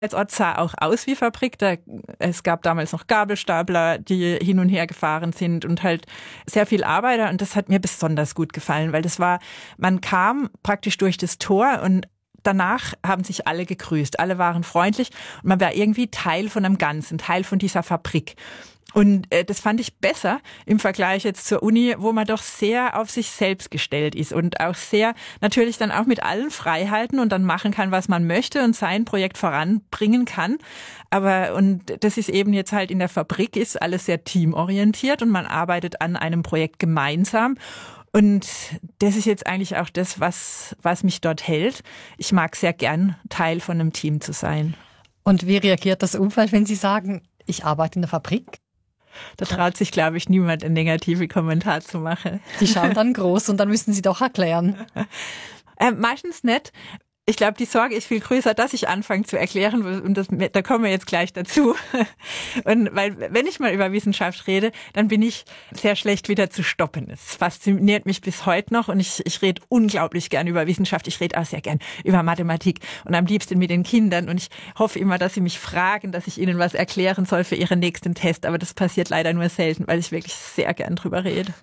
Der Ort sah auch aus wie Fabrik. Es gab damals noch Gabelstapler, die hin und her gefahren sind und halt sehr viel Arbeiter. Und das hat mir besonders gut gefallen, weil man kam praktisch durch das Tor und danach haben sich alle gegrüßt. Alle waren freundlich und man war irgendwie Teil von einem Ganzen, Teil von dieser Fabrik. Und das fand ich besser im Vergleich jetzt zur Uni, wo man doch sehr auf sich selbst gestellt ist und auch sehr natürlich dann auch mit allen Freiheiten und dann machen kann, was man möchte und sein Projekt voranbringen kann. Und das ist eben jetzt halt in der Fabrik, ist alles sehr teamorientiert und man arbeitet an einem Projekt gemeinsam. Und das ist jetzt eigentlich auch das, was mich dort hält. Ich mag sehr gern, Teil von einem Team zu sein. Und wie reagiert das Umfeld, wenn Sie sagen, ich arbeite in der Fabrik? Da traut sich, glaube ich, niemand, einen negativen Kommentar zu machen. Die schauen dann groß und dann müssen Sie doch erklären. Meistens nicht. Ich glaube, die Sorge ist viel größer, dass ich anfange zu erklären und da kommen wir jetzt gleich dazu. Und weil, wenn ich mal über Wissenschaft rede, dann bin ich sehr schlecht wieder zu stoppen. Es fasziniert mich bis heute noch und ich rede unglaublich gern über Wissenschaft. Ich rede auch sehr gern über Mathematik und am liebsten mit den Kindern und ich hoffe immer, dass sie mich fragen, dass ich ihnen was erklären soll für ihren nächsten Test. Aber das passiert leider nur selten, weil ich wirklich sehr gern drüber rede.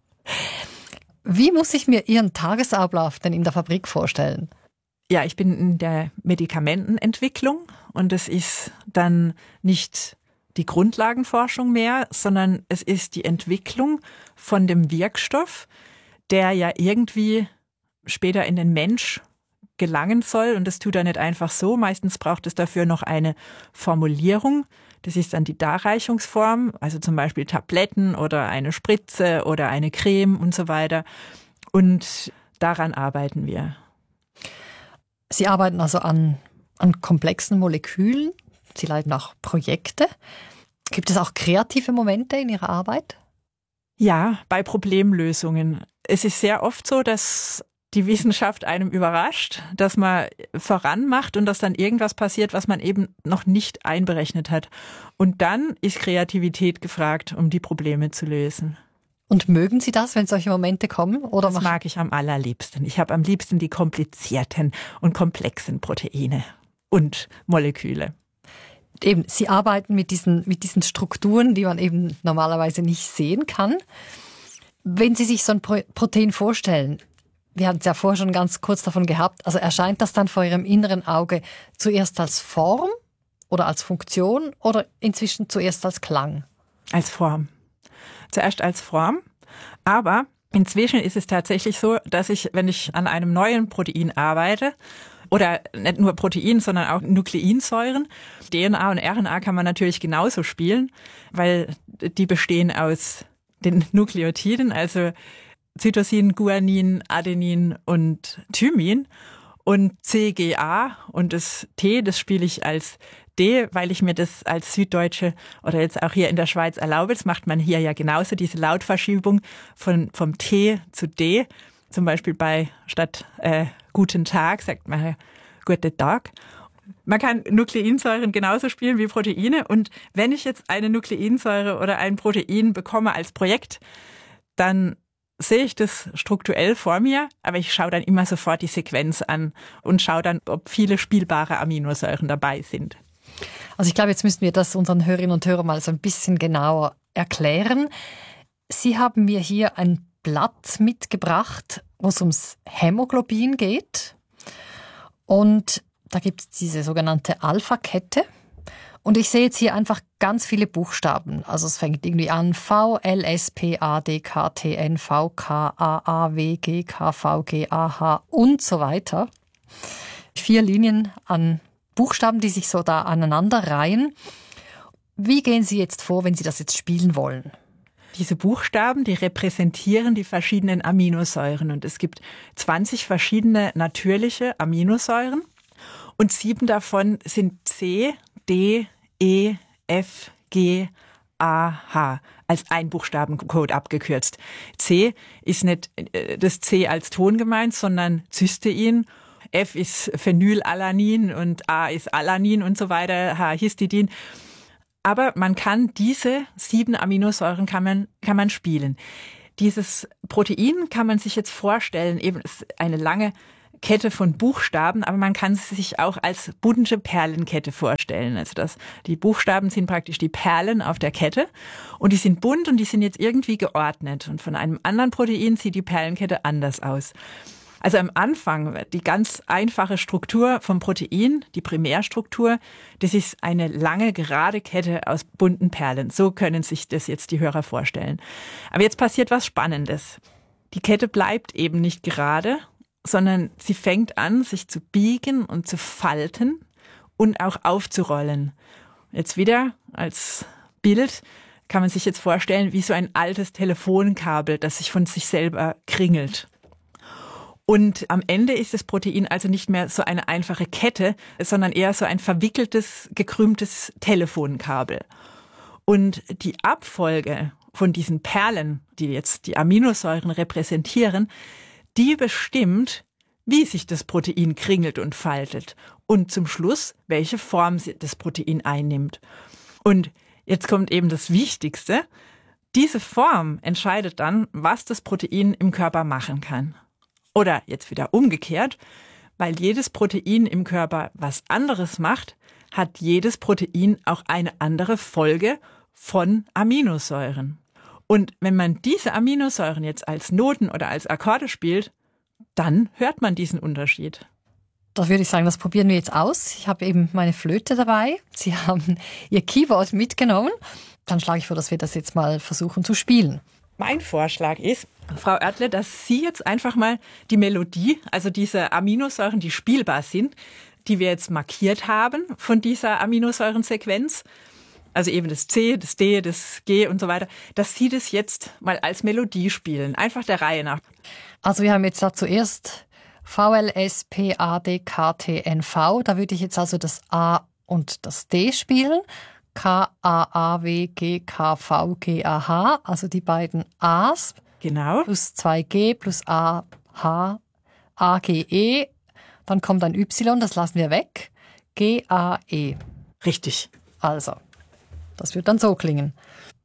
Wie muss ich mir Ihren Tagesablauf denn in der Fabrik vorstellen? Ja, ich bin in der Medikamentenentwicklung und es ist dann nicht die Grundlagenforschung mehr, sondern es ist die Entwicklung von dem Wirkstoff, der ja irgendwie später in den Mensch gelangen soll und das tut er nicht einfach so. Meistens braucht es dafür noch eine Formulierung. Das ist dann die Darreichungsform, also zum Beispiel Tabletten oder eine Spritze oder eine Creme und so weiter. Und daran arbeiten wir. Sie arbeiten also an komplexen Molekülen. Sie leiten auch Projekte. Gibt es auch kreative Momente in Ihrer Arbeit? Ja, bei Problemlösungen. Es ist sehr oft so, dass die Wissenschaft einem überrascht, dass man voranmacht und dass dann irgendwas passiert, was man eben noch nicht einberechnet hat. Und dann ist Kreativität gefragt, um die Probleme zu lösen. Und mögen Sie das, wenn solche Momente kommen? Oder das mag ich am allerliebsten. Ich habe am liebsten die komplizierten und komplexen Proteine und Moleküle. Eben, Sie arbeiten mit diesen Strukturen, die man eben normalerweise nicht sehen kann. Wenn Sie sich so ein Protein vorstellen, wir hatten es ja vorher schon ganz kurz davon gehabt, also erscheint das dann vor Ihrem inneren Auge zuerst als Form oder als Funktion oder inzwischen zuerst als Klang? Als Form. Zuerst als Form, aber inzwischen ist es tatsächlich so, dass wenn ich an einem neuen Protein arbeite, oder nicht nur Protein, sondern auch Nukleinsäuren, DNA und RNA kann man natürlich genauso spielen, weil die bestehen aus den Nukleotiden, also Cytosin, Guanin, Adenin und Thymin und CGA und das T, das spiele ich als D, weil ich mir das als Süddeutsche oder jetzt auch hier in der Schweiz erlaube. Das macht man hier ja genauso, diese Lautverschiebung vom T zu D. Zum Beispiel statt Guten Tag sagt man Guten Tag. Man kann Nukleinsäuren genauso spielen wie Proteine. Und wenn ich jetzt eine Nukleinsäure oder ein Protein bekomme als Projekt, dann sehe ich das strukturell vor mir, aber ich schaue dann immer sofort die Sequenz an und schaue dann, ob viele spielbare Aminosäuren dabei sind. Also ich glaube, jetzt müssen wir das unseren Hörerinnen und Hörern mal so ein bisschen genauer erklären. Sie haben mir hier ein Blatt mitgebracht, wo es ums Hämoglobin geht. Und da gibt es diese sogenannte Alpha-Kette. Und ich sehe jetzt hier einfach ganz viele Buchstaben. Also es fängt irgendwie an V, L, S, P, A, D, K, T, N, V, K, A, A, W, G, K, V, G, A, H und so weiter. 4 Linien an Buchstaben, die sich so da aneinander reihen. Wie gehen Sie jetzt vor, wenn Sie das jetzt spielen wollen? Diese Buchstaben, die repräsentieren die verschiedenen Aminosäuren. Und es gibt 20 verschiedene natürliche Aminosäuren. Und 7 davon sind C, D, E, F, G, A, H. Als Einbuchstabencode abgekürzt. C ist nicht das C als Ton gemeint, sondern Cystein. F ist Phenylalanin und A ist Alanin und so weiter, H Histidin. Aber man kann diese 7 Aminosäuren kann man spielen. Dieses Protein kann man sich jetzt vorstellen, eben ist eine lange Kette von Buchstaben, aber man kann es sich auch als bunte Perlenkette vorstellen. Also die Buchstaben sind praktisch die Perlen auf der Kette und die sind bunt und die sind jetzt irgendwie geordnet. Und von einem anderen Protein sieht die Perlenkette anders aus. Also am Anfang, die ganz einfache Struktur vom Protein, die Primärstruktur, das ist eine lange, gerade Kette aus bunten Perlen. So können sich das jetzt die Hörer vorstellen. Aber jetzt passiert was Spannendes. Die Kette bleibt eben nicht gerade, sondern sie fängt an, sich zu biegen und zu falten und auch aufzurollen. Jetzt wieder als Bild kann man sich jetzt vorstellen, wie so ein altes Telefonkabel, das sich von sich selber kringelt. Und am Ende ist das Protein also nicht mehr so eine einfache Kette, sondern eher so ein verwickeltes, gekrümmtes Telefonkabel. Und die Abfolge von diesen Perlen, die jetzt die Aminosäuren repräsentieren, die bestimmt, wie sich das Protein kringelt und faltet und zum Schluss, welche Form das Protein einnimmt. Und jetzt kommt eben das Wichtigste. Diese Form entscheidet dann, was das Protein im Körper machen kann. Oder jetzt wieder umgekehrt, weil jedes Protein im Körper was anderes macht, hat jedes Protein auch eine andere Folge von Aminosäuren. Und wenn man diese Aminosäuren jetzt als Noten oder als Akkorde spielt, dann hört man diesen Unterschied. Da würde ich sagen, das probieren wir jetzt aus. Ich habe eben meine Flöte dabei. Sie haben Ihr Keyboard mitgenommen. Dann schlage ich vor, dass wir das jetzt mal versuchen zu spielen. Mein Vorschlag ist, Frau Oertle, dass Sie jetzt einfach mal die Melodie, also diese Aminosäuren, die spielbar sind, die wir jetzt markiert haben von dieser Aminosäurensequenz, also eben das C, das D, das G und so weiter, dass Sie das jetzt mal als Melodie spielen. Einfach der Reihe nach. Also wir haben jetzt da zuerst VLSPADKTNV. Da würde ich jetzt also das A und das D spielen. KAAWGKVGAH, also die beiden A's. Genau. Plus 2G plus AH, AGE. Dann kommt ein Y, das lassen wir weg. GAE. Richtig. Also, das wird dann so klingen.